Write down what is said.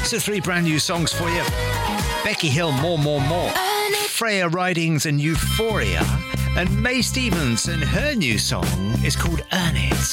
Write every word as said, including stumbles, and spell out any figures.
These are three brand new songs for you. Becky Hill, More, More, More. Freya Ridings and Euphoria. And Mae Stevens, and her new song is called Earn It.